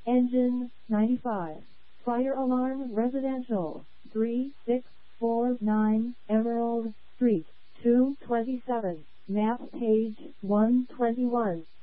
Engine 95. Fire alarm residential 3649 Emerald Street 227. Map page 121.